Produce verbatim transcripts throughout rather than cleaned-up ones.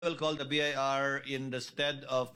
will call the B I R in the stead of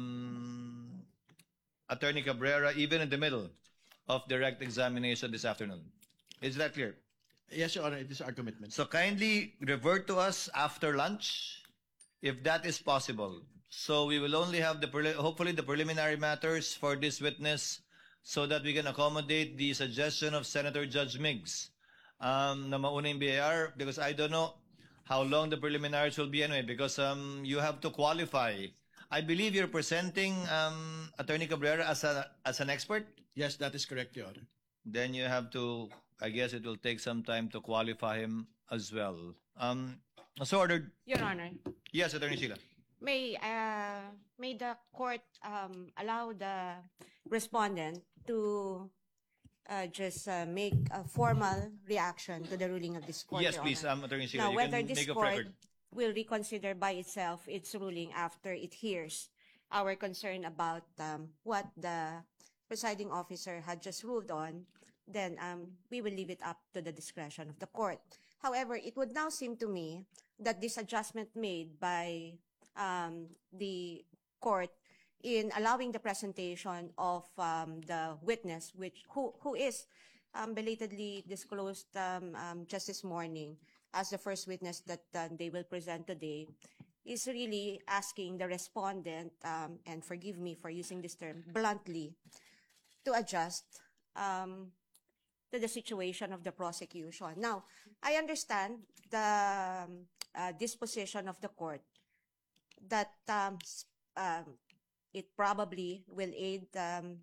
um, Attorney Cabrera, even in the middle of direct examination this afternoon. Is that clear? Yes, Your Honor, it is our commitment. So kindly revert to us after lunch, if that is possible. So we will only have the preli- hopefully the preliminary matters for this witness, so that we can accommodate the suggestion of Senator Judge Miggs um, na mauna yung B I R, because I don't know how long the preliminaries will be anyway, because um, you have to qualify. I believe you're presenting um, Attorney Cabrera as a as an expert. Yes, that is correct, Your Honor. Then you have to, I guess it will take some time to qualify him as well. Um, so ordered. Your Honor, Yes, Attorney Sheila. may uh, may the court um, allow the respondent to uh, just uh, make a formal reaction to the ruling of this court. Yes, Your please, Honor. um, Attorney Sheila. Now, You whether can this make a court record. will reconsider by itself its ruling after it hears our concern about um, what the presiding officer had just ruled on, then um, we will leave it up to the discretion of the court. However, it would now seem to me that this adjustment made by um, the court in allowing the presentation of um, the witness, which who who is um, belatedly disclosed um, um, just this morning as the first witness that uh, they will present today, is really asking the respondent, um, and forgive me for using this term bluntly, to adjust um, to the situation of the prosecution. Now, I understand the um, uh, disposition of the court that um, s- um, it probably will aid um,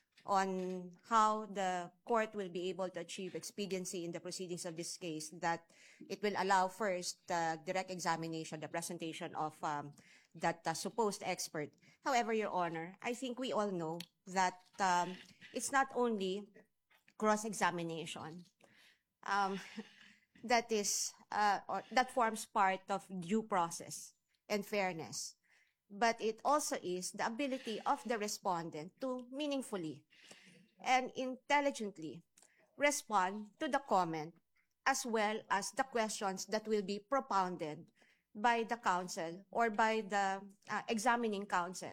on how the court will be able to achieve expediency in the proceedings of this case, that it will allow first the direct examination, the presentation of um, that uh, supposed expert. However, Your Honor, I think we all know that um, it's not only cross-examination um, that is uh, or that forms part of due process and fairness, but it also is the ability of the respondent to meaningfully and intelligently respond to the comment, as well as the questions that will be propounded by the counsel or by the uh, examining counsel.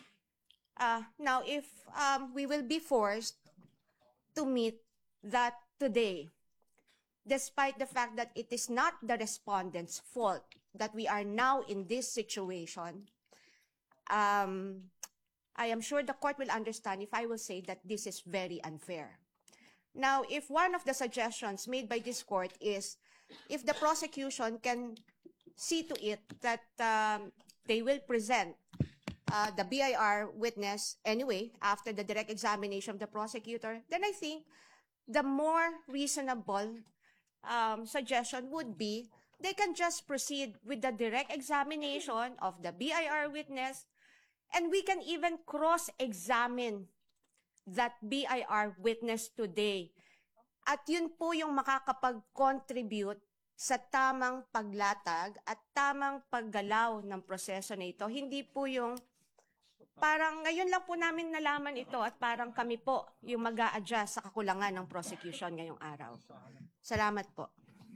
Uh, now, if um, we will be forced to meet that today, despite the fact that it is not the respondent's fault that we are now in this situation, um, I am sure the court will understand if I will say that this is very unfair. Now, if one of the suggestions made by this court is if the prosecution can see to it that um, they will present uh, the B I R witness anyway after the direct examination of the prosecutor, then I think the more reasonable um, suggestion would be they can just proceed with the direct examination of the B I R witness, and we can even cross-examine that B I R witness today. At yun po yung makakapag-contribute sa tamang paglatag at tamang paggalaw ng proseso na ito. Hindi po yung parang ngayon lang po namin nalaman ito at parang kami po yung mag-a-adjust sa kakulangan ng prosecution ngayong araw. Salamat po.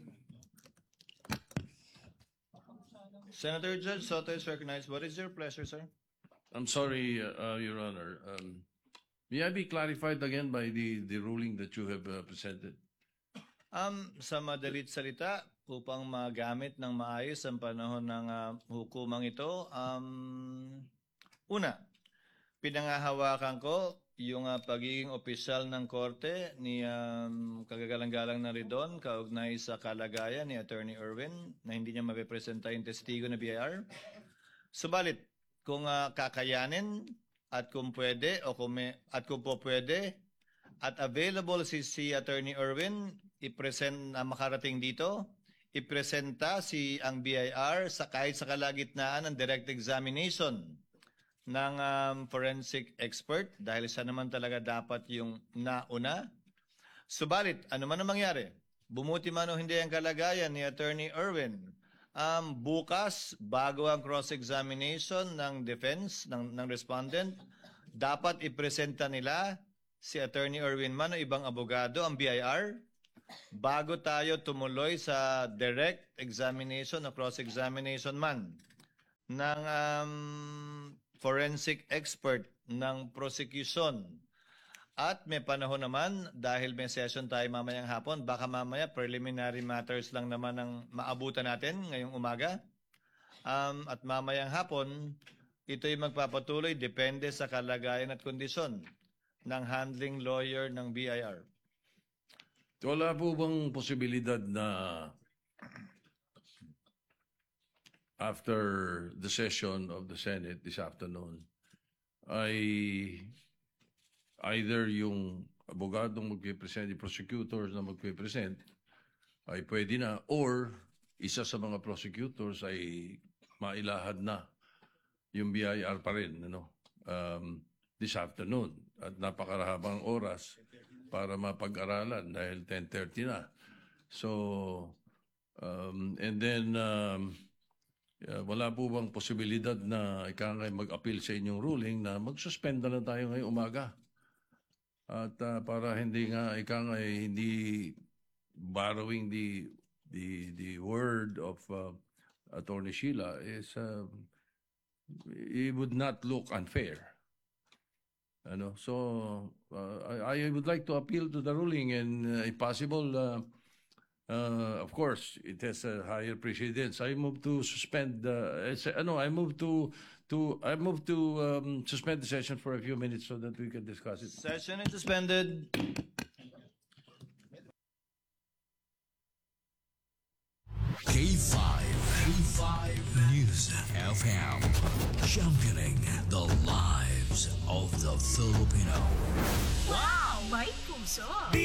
Senator Judge Soto is recognized. What is your pleasure, sir? I'm sorry, uh, Your Honor. Um, may I be clarified again by the, the ruling that you have uh, presented? Um, sa madalit salita, upang magamit ng maayos ang panahon ng uh, hukumang ito, um, una, pinangahawakan ko yung uh, pagiging opisyal ng korte ni um, kagagalang-galang na Ridon kaugnay sa kalagayan ni Attorney Erwin na hindi niya mapipresenta yung testigo na B I R. Subalit, kung uh, kakayanin at kung pwede o kung may, at kung po pwede at available si, si Attorney Erwin, i-present na uh, makarating dito, ipresenta si ang B I R sa kahit sa kalagitnaan ng direct examination ng um, forensic expert dahil siya naman talaga dapat yung nauna. Subalit, ano man ang mangyari, bumuti man o hindi ang kalagayan ni Attorney Erwin, um, bukas, bago ang cross-examination ng defense, ng, ng respondent, dapat ipresenta nila si Attorney Erwin man o ibang abogado, ang B I R, bago tayo tumuloy sa direct examination o cross-examination man ng um, forensic expert ng prosecution. At may panahon naman, dahil may session tayo mamayang hapon, baka mamaya preliminary matters lang naman ang maabutan natin ngayong umaga. Um, at mamayang hapon, ito'y magpapatuloy depende sa kalagayan at kondisyon ng handling lawyer ng B I R. Wala po bang posibilidad na after the session of the Senate this afternoon ay either yung abogadong magpipresent, yung prosecutors na magpipresent ay pwede na, or isa sa mga prosecutors ay mailahad na yung B I R pa rin, ano, um, this afternoon. At napakarahabang oras para mapag-aralan dahil ten thirty na. So, um, and then, um, uh, wala po bang posibilidad na ikangay mag-appeal sa inyong ruling na mag-suspend na lang tayo ngayong umaga? At uh, para hindi nga ikangay hindi borrowing the the the word of uh, Attorney Sheila is uh, it would not look unfair. Ano, so uh, I, I would like to appeal to the ruling, and uh, if possible, uh, uh, of course, it has a higher precedence. I move to suspend. Uh, it's, uh, no, I move to to I move to um, suspend the session for a few minutes so that we can discuss it. Session is suspended. K five. K five News F M. Championing the lives of the Filipino. Wow! May puso!